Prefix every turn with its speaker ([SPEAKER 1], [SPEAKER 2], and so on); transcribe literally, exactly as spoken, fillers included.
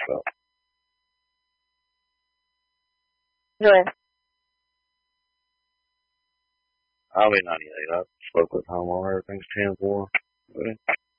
[SPEAKER 1] So.
[SPEAKER 2] Good.
[SPEAKER 1] I'll be ninety-eight. I spoke with homeowner. Everything's ten four.